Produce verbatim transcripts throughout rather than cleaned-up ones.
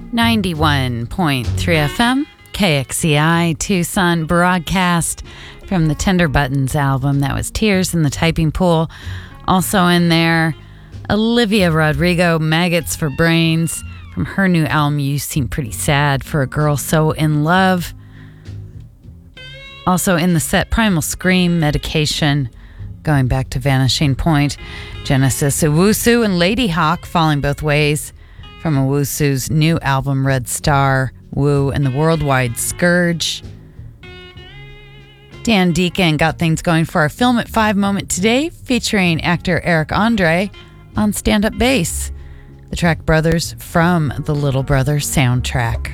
ninety-one point three F M, K X C I, Tucson, broadcast from the Tender Buttons album. That was Tears in the Typing Pool. Also in there, Olivia Rodrigo, Maggots for Brains, from her new album, You Seem Pretty Sad for a Girl So in Love. Also in the set, Primal Scream, Medication, going back to Vanishing Point, Genesis Owusu, and Lady Hawk, Falling Both Ways, from Owusu's new album, Red Star, Woo, and the Worldwide Scourge. Dan Deacon got things going for our Film at Five moment today, featuring actor Eric Andre on stand-up bass. The track Brothers from the Little Brother soundtrack.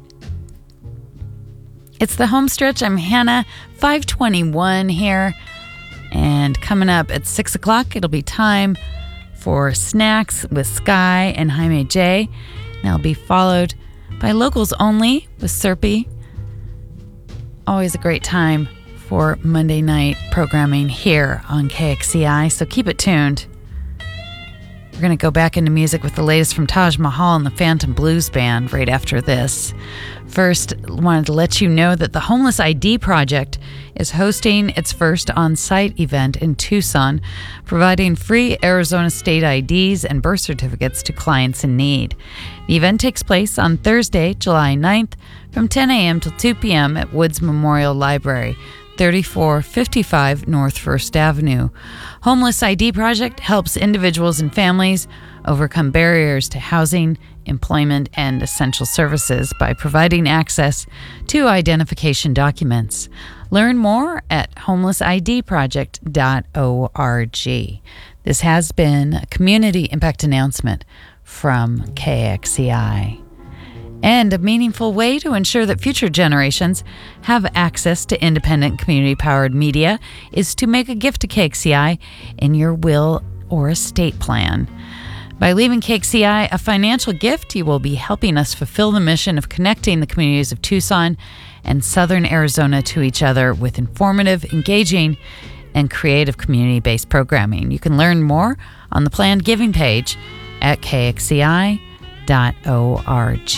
It's the home stretch. I'm Hannah, five twenty-one here. And coming up at six o'clock, it'll be time for Snacks with Sky and Jaime J. And that'll be followed by Locals Only with Serpy. Always a great time for Monday night programming here on K X C I, so keep it tuned. We're going to go back into music with the latest from Taj Mahal and the Phantom Blues Band right after this. First, wanted to let you know that the Homeless I D Project is hosting its first on-site event in Tucson, providing free Arizona state I Ds and birth certificates to clients in need. The event takes place on Thursday, July ninth, from ten a.m. till two p.m. at Woods Memorial Library, thirty-four fifty-five North First Avenue. Homeless I D Project helps individuals and families overcome barriers to housing, employment, and essential services by providing access to identification documents. Learn more at homeless I D project dot org. This has been a community impact announcement from K X C I. And a meaningful way to ensure that future generations have access to independent community-powered media is to make a gift to K X C I in your will or estate plan. By leaving K X C I a financial gift, you will be helping us fulfill the mission of connecting the communities of Tucson and Southern Arizona to each other with informative, engaging, and creative community-based programming. You can learn more on the planned giving page at K X C I dot org.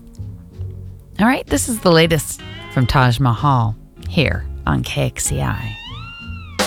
All right, this is the latest from Taj Mahal here on K X C I.